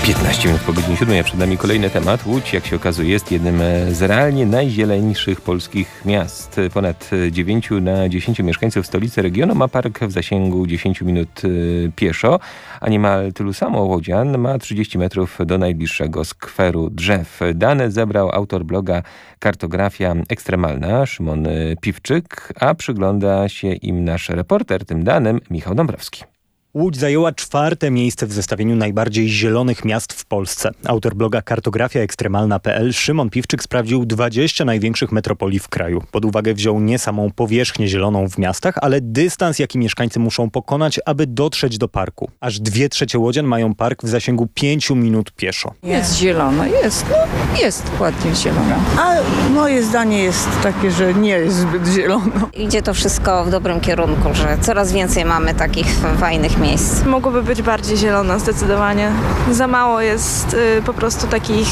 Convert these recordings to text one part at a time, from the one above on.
15 minut po godzinie 7, a przed nami kolejny temat. Łódź, jak się okazuje, jest jednym z realnie najzieleńszych polskich miast. Ponad 9 na 10 mieszkańców stolicy regionu ma park w zasięgu 10 minut pieszo, a niemal tylu samo łodzian ma 30 metrów do najbliższego skweru drzew. Dane zebrał autor bloga Kartografia Ekstremalna, Szymon Piwczyk, a przygląda się im nasz reporter, tym danym Michał Dąbrowski. Łódź zajęła 4. miejsce w zestawieniu najbardziej zielonych miast w Polsce. Autor bloga Kartografia Ekstremalna.pl Szymon Piwczyk sprawdził 20 największych metropolii w kraju. Pod uwagę wziął nie samą powierzchnię zieloną w miastach, ale dystans, jaki mieszkańcy muszą pokonać, aby dotrzeć do parku. Aż 2/3 łodzian mają park w zasięgu 5 minut pieszo. Jest zielono, jest ładnie zielono. A moje zdanie jest takie, że nie jest zbyt zielono. Idzie to wszystko w dobrym kierunku, że coraz więcej mamy takich fajnych miejsc. Mogłoby być bardziej zielono, zdecydowanie. Za mało jest po prostu takich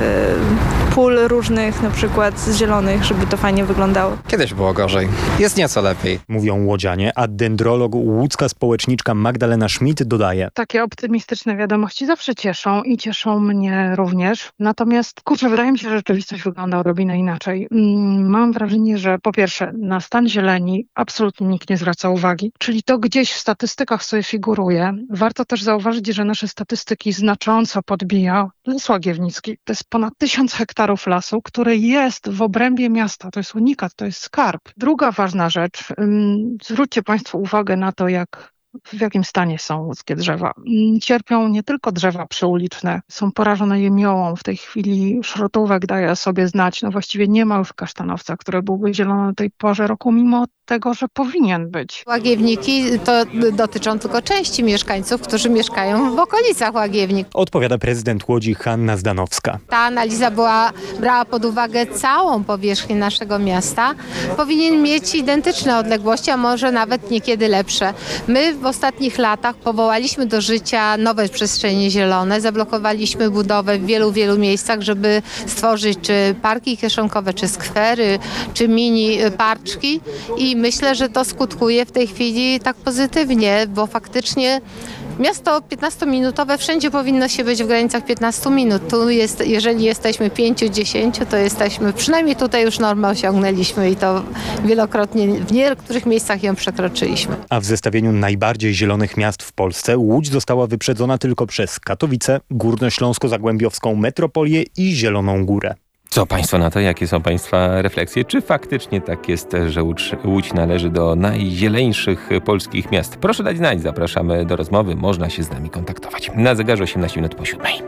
pól różnych, na przykład zielonych, żeby to fajnie wyglądało. Kiedyś było gorzej. Jest nieco lepiej. Mówią łodzianie, a dendrolog, łódzka społeczniczka Magdalena Schmidt dodaje. Takie optymistyczne wiadomości zawsze cieszą i cieszą mnie również. Natomiast, wydaje mi się, że rzeczywistość wygląda odrobinę inaczej. Mam wrażenie, że po pierwsze na stan zieleni absolutnie nikt nie zwraca uwagi. Czyli to gdzieś w statystykach sobie figuruje. Warto też zauważyć, że nasze statystyki znacząco podbija Las Łagiewnicki. To jest ponad 1000 hektarów lasu, który jest w obrębie miasta. To jest unikat, to jest skarb. Druga ważna rzecz. Zwróćcie Państwo uwagę na to, w jakim stanie są łódzkie drzewa. Cierpią nie tylko drzewa przyuliczne, są porażone jemiołą. W tej chwili szrotówek daje sobie znać. Właściwie nie ma już kasztanowca, który byłby zielony o tej porze roku, mimo tego, że powinien być. Łagiewniki to dotyczą tylko części mieszkańców, którzy mieszkają w okolicach Łagiewnik. Odpowiada prezydent Łodzi Hanna Zdanowska. Ta analiza brała pod uwagę całą powierzchnię naszego miasta. Powinien mieć identyczne odległości, a może nawet niekiedy lepsze. My w ostatnich latach powołaliśmy do życia nowe przestrzenie zielone, zablokowaliśmy budowę w wielu miejscach, żeby stworzyć czy parki kieszonkowe, czy skwery, czy mini parczki i myślę, że to skutkuje w tej chwili tak pozytywnie, bo faktycznie miasto 15-minutowe wszędzie powinno się być w granicach 15 minut. Tu jeżeli jesteśmy 5-10, to jesteśmy, przynajmniej tutaj już normę osiągnęliśmy i to wielokrotnie w niektórych miejscach ją przekroczyliśmy. A w zestawieniu najbardziej zielonych miast w Polsce Łódź została wyprzedzona tylko przez Katowice, Górnośląsko-Zagłębiowską metropolię i Zieloną Górę. Co Państwo na to? Jakie są Państwa refleksje? Czy faktycznie tak jest, że Łódź należy do najzieleńszych polskich miast? Proszę dać znać, zapraszamy do rozmowy, można się z nami kontaktować. Na zegarze 18 minut po 7.